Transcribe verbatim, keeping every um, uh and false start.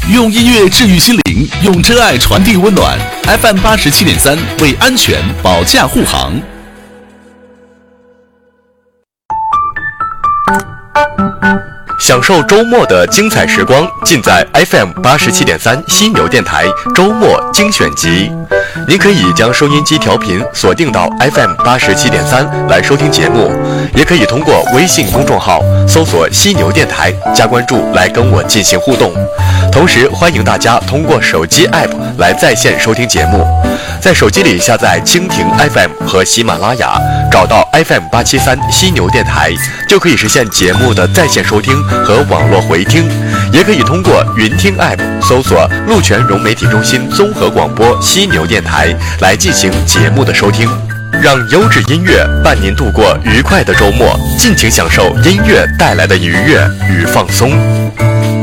用音乐治愈心灵，用真爱传递温暖。F M 八十七点三，为安全保驾护航。 享受周末的精彩时光，尽在 F M 八十七点三犀牛电台周末精选集。您可以将收音机调频锁定到 F M 八十七点三来收听节目，也可以通过微信公众号搜索犀牛电台加关注来跟我进行互动。同时欢迎大家通过手机 App 来在线收听节目，在手机里下载蜻蜓 F M 和喜马拉雅，找到 F M 八七三犀牛电台，就可以实现节目的在线收听和网络回听。也可以通过云听 App 搜索鹿泉融媒体中心综合广播犀牛电台来进行节目的收听。让优质音乐伴您度过愉快的周末，尽情享受音乐带来的愉悦与放松。